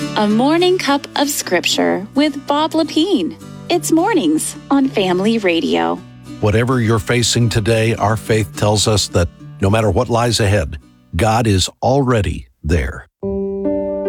A Morning Cup of Scripture with Bob Lepine. It's mornings on Family Radio. Whatever you're facing today, our faith tells us that no matter what lies ahead, God is already there.